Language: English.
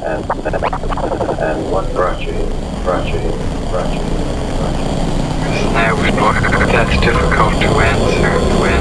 and one Brachi. Now, that's difficult to answer.